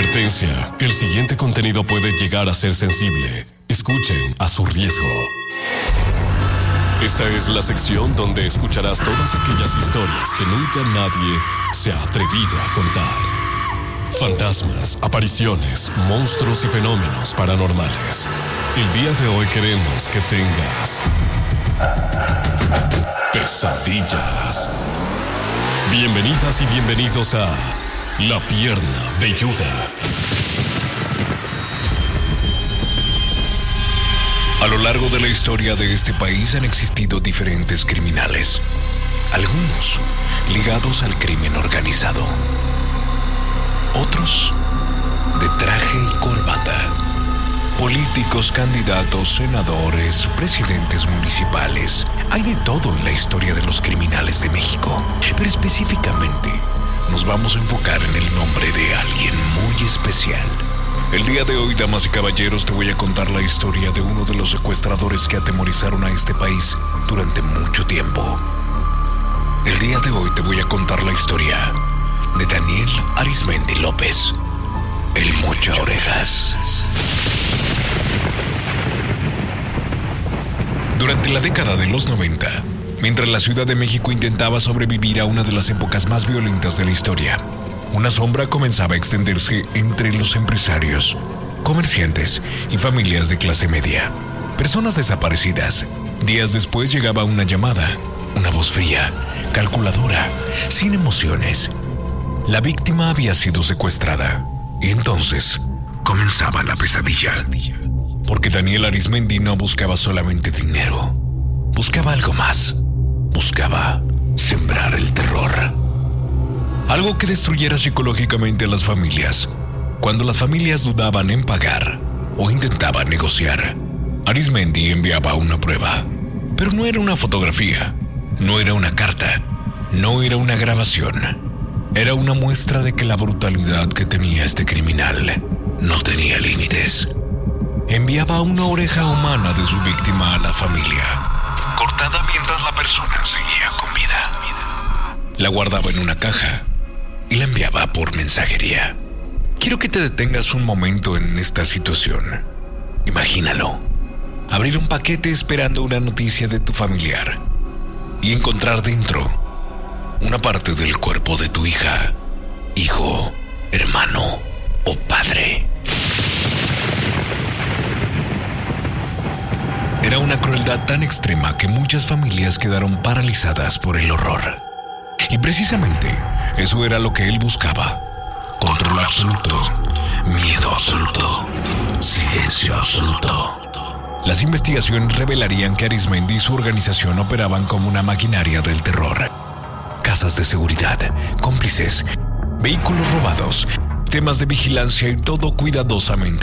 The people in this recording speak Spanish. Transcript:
Advertencia, el siguiente contenido puede llegar a ser sensible. Escuchen a su riesgo. Esta es la sección donde escucharás todas aquellas historias que nunca nadie se ha atrevido a contar. Fantasmas, apariciones, monstruos y fenómenos paranormales. El día de hoy queremos que tengas pesadillas. Bienvenidas y bienvenidos a La Pierna Velluda. A lo largo de la historia de este país han existido diferentes criminales, algunos ligados al crimen organizado, otros de traje y corbata, políticos, candidatos, senadores, presidentes municipales. Hay de todo en la historia de los criminales de México, pero específicamente nos vamos a enfocar en el nombre de alguien muy especial. El día de hoy, damas y caballeros, te voy a contar la historia de uno de los secuestradores que atemorizaron a este país durante mucho tiempo. El día de hoy te voy a contar la historia de Daniel Arizmendi López, el Mocha Orejas. Durante la década de los 90, mientras la Ciudad de México intentaba sobrevivir a una de las épocas más violentas de la historia, una sombra comenzaba a extenderse entre los empresarios, comerciantes y familias de clase media. Personas desaparecidas. Días después llegaba una llamada, una voz fría, calculadora, sin emociones. La víctima había sido secuestrada y entonces comenzaba la pesadilla. Porque Daniel Arizmendi no buscaba solamente dinero, buscaba algo más. Buscaba sembrar el terror. Algo que destruyera psicológicamente a las familias. Cuando las familias dudaban en pagar o intentaban negociar, Arizmendi enviaba una prueba. Pero no era una fotografía, no era una carta, no era una grabación. Era una muestra de que la brutalidad que tenía este criminal no tenía límites. Enviaba una oreja humana de su víctima a la familia, cortada mientras la persona seguía con vida. La guardaba en una caja y la enviaba por mensajería. Quiero que te detengas un momento en esta situación. Imagínalo. Abrir un paquete esperando una noticia de tu familiar y encontrar dentro una parte del cuerpo de tu hija, hijo, hermano o padre. Era una crueldad tan extrema que muchas familias quedaron paralizadas por el horror. Y precisamente eso era lo que él buscaba. Control absoluto, miedo absoluto, silencio absoluto. Las investigaciones revelarían que Arizmendi y su organización operaban como una maquinaria del terror. Casas de seguridad, cómplices, vehículos robados, temas de vigilancia y todo cuidadosamente